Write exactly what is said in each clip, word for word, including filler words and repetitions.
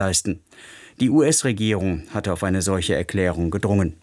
leisten. Die U S-Regierung hatte auf eine solche Erklärung gedrungen.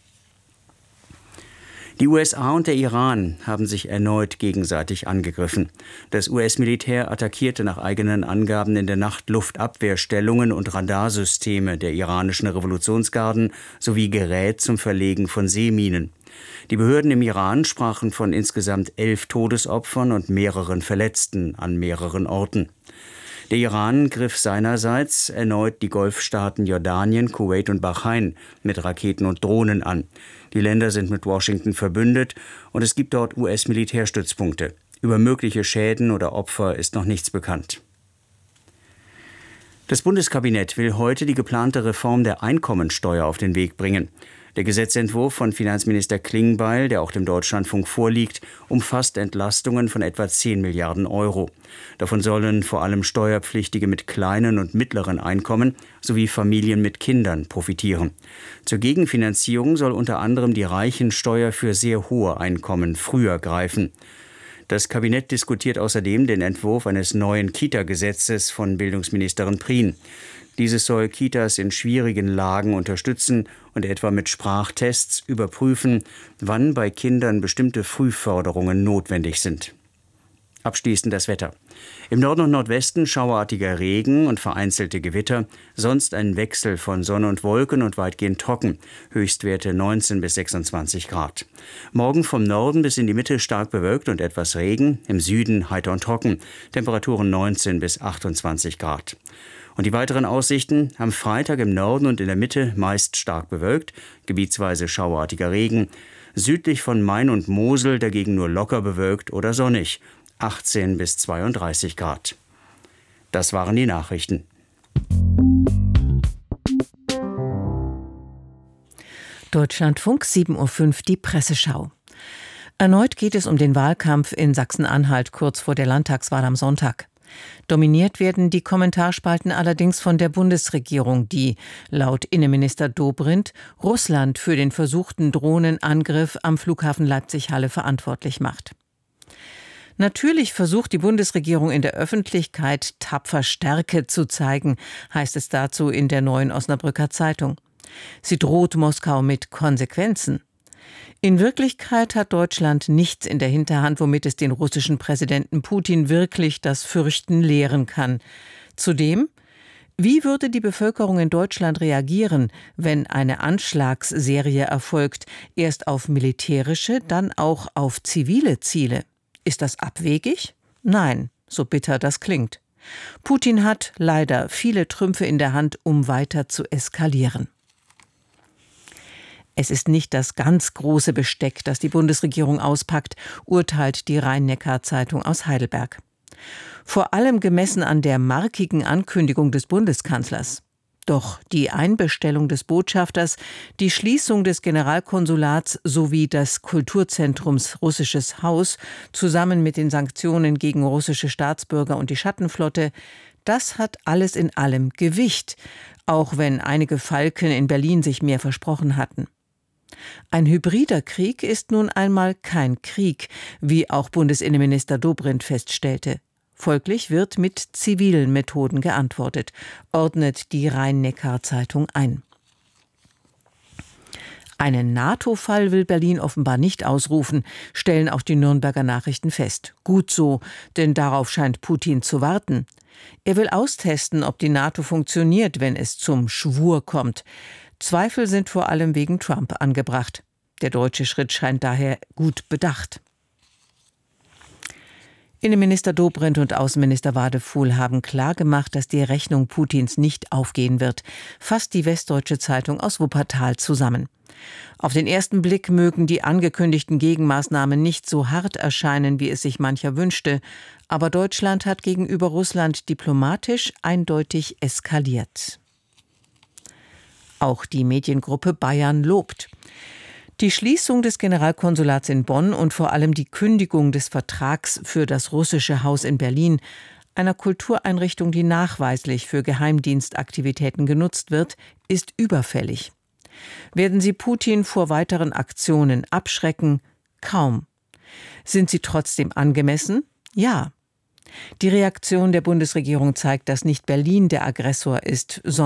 Die U S A und der Iran haben sich erneut gegenseitig angegriffen. Das U S-Militär attackierte nach eigenen Angaben in der Nacht Luftabwehrstellungen und Radarsysteme der iranischen Revolutionsgarden sowie Gerät zum Verlegen von Seeminen. Die Behörden im Iran sprachen von insgesamt elf Todesopfern und mehreren Verletzten an mehreren Orten. Der Iran griff seinerseits erneut die Golfstaaten Jordanien, Kuwait und Bahrain mit Raketen und Drohnen an. Die Länder sind mit Washington verbündet und es gibt dort U S-Militärstützpunkte. Über mögliche Schäden oder Opfer ist noch nichts bekannt. Das Bundeskabinett will heute die geplante Reform der Einkommensteuer auf den Weg bringen. Der Gesetzentwurf von Finanzminister Klingbeil, der auch dem Deutschlandfunk vorliegt, umfasst Entlastungen von etwa zehn Milliarden Euro. Davon sollen vor allem Steuerpflichtige mit kleinen und mittleren Einkommen sowie Familien mit Kindern profitieren. Zur Gegenfinanzierung soll unter anderem die Reichensteuer für sehr hohe Einkommen früher greifen. Das Kabinett diskutiert außerdem den Entwurf eines neuen Kita-Gesetzes von Bildungsministerin Prien. Dieses soll Kitas in schwierigen Lagen unterstützen und etwa mit Sprachtests überprüfen, wann bei Kindern bestimmte Frühförderungen notwendig sind. Abschließend das Wetter. Im Norden und Nordwesten schauerartiger Regen und vereinzelte Gewitter, sonst ein Wechsel von Sonne und Wolken und weitgehend trocken, Höchstwerte neunzehn bis sechsundzwanzig Grad. Morgen vom Norden bis in die Mitte stark bewölkt und etwas Regen, im Süden heiter und trocken, Temperaturen neunzehn bis achtundzwanzig Grad. Und die weiteren Aussichten: am Freitag im Norden und in der Mitte meist stark bewölkt, gebietsweise schauerartiger Regen, südlich von Main und Mosel dagegen nur locker bewölkt oder sonnig, achtzehn bis zweiunddreißig Grad. Das waren die Nachrichten. Deutschlandfunk, sieben Uhr fünf, die Presseschau. Erneut geht es um den Wahlkampf in Sachsen-Anhalt kurz vor der Landtagswahl am Sonntag. Dominiert werden die Kommentarspalten allerdings von der Bundesregierung, die, laut Innenminister Dobrindt, Russland für den versuchten Drohnenangriff am Flughafen Leipzig-Halle verantwortlich macht. Natürlich versucht die Bundesregierung in der Öffentlichkeit tapfer Stärke zu zeigen, heißt es dazu in der Neuen Osnabrücker Zeitung. Sie droht Moskau mit Konsequenzen. In Wirklichkeit hat Deutschland nichts in der Hinterhand, womit es den russischen Präsidenten Putin wirklich das Fürchten lehren kann. Zudem: Wie würde die Bevölkerung in Deutschland reagieren, wenn eine Anschlagsserie erfolgt, erst auf militärische, dann auch auf zivile Ziele? Ist das abwegig? Nein, so bitter das klingt. Putin hat leider viele Trümpfe in der Hand, um weiter zu eskalieren. Es ist nicht das ganz große Besteck, das die Bundesregierung auspackt, urteilt die Rhein-Neckar-Zeitung aus Heidelberg. Vor allem gemessen an der markigen Ankündigung des Bundeskanzlers. Doch die Einbestellung des Botschafters, die Schließung des Generalkonsulats sowie des Kulturzentrums Russisches Haus zusammen mit den Sanktionen gegen russische Staatsbürger und die Schattenflotte, das hat alles in allem Gewicht, auch wenn einige Falken in Berlin sich mehr versprochen hatten. Ein hybrider Krieg ist nun einmal kein Krieg, wie auch Bundesinnenminister Dobrindt feststellte. Folglich wird mit zivilen Methoden geantwortet, ordnet die Rhein-Neckar-Zeitung ein. Einen NATO-Fall will Berlin offenbar nicht ausrufen, stellen auch die Nürnberger Nachrichten fest. Gut so, denn darauf scheint Putin zu warten. Er will austesten, ob die NATO funktioniert, wenn es zum Schwur kommt. Zweifel sind vor allem wegen Trump angebracht. Der deutsche Schritt scheint daher gut bedacht. Innenminister Dobrindt und Außenminister Wadefuhl haben klargemacht, dass die Rechnung Putins nicht aufgehen wird, fasst die Westdeutsche Zeitung aus Wuppertal zusammen. Auf den ersten Blick mögen die angekündigten Gegenmaßnahmen nicht so hart erscheinen, wie es sich mancher wünschte, aber Deutschland hat gegenüber Russland diplomatisch eindeutig eskaliert. Auch die Mediengruppe Bayern lobt. Die Schließung des Generalkonsulats in Bonn und vor allem die Kündigung des Vertrags für das Russische Haus in Berlin, einer Kultureinrichtung, die nachweislich für Geheimdienstaktivitäten genutzt wird, ist überfällig. Werden sie Putin vor weiteren Aktionen abschrecken? Kaum. Sind sie trotzdem angemessen? Ja. Die Reaktion der Bundesregierung zeigt, dass nicht Berlin der Aggressor ist, sondern